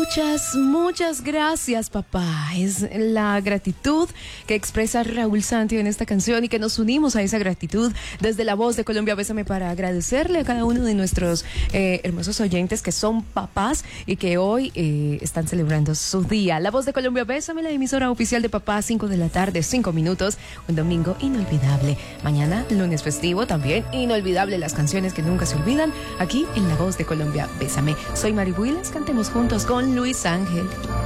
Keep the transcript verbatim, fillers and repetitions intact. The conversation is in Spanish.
Muchas, muchas gracias, papá. Es la gratitud que expresa Raúl Santi en esta canción y que nos unimos a esa gratitud desde La Voz de Colombia. Bésame para agradecerle a cada uno de nuestros eh, hermosos oyentes que son papás y que hoy eh, están celebrando su día. La Voz de Colombia, Bésame, la emisora oficial de papá, cinco de la tarde, cinco minutos. Un domingo inolvidable. Mañana, lunes festivo, también inolvidable las canciones que nunca se olvidan. Aquí en La Voz de Colombia, Bésame. Soy Mari Builes, cantemos juntos con Luis Ángel.